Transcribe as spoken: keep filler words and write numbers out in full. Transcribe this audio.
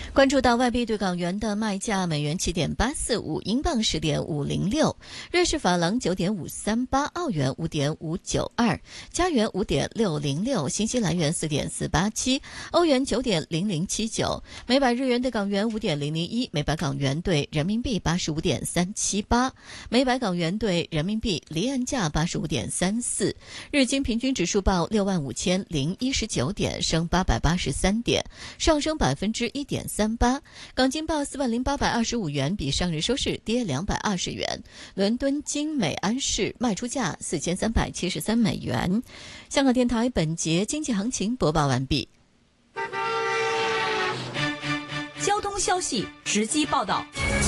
关注到外币对港元的卖价，美元七点八四五，英镑十点五零六，瑞士法郎九点五三八，澳元五点五九二，加元五点六零六，新西兰元四点四八七，欧元九点零零七九，每百日元对港元五点零零一，每百港元对人民币八十五点三七八，每百港元对人民币离岸价八十五点三四。日经平均指数报六万五千零一十九点，升八百八十三点，上升百分之一点三八。港金报四万零八百二十五元，比上日收市跌两百二十元。伦敦金美安士卖出价四千三百七十三美元。香港电台本节经济行情播报完毕。 交通消息直击报道。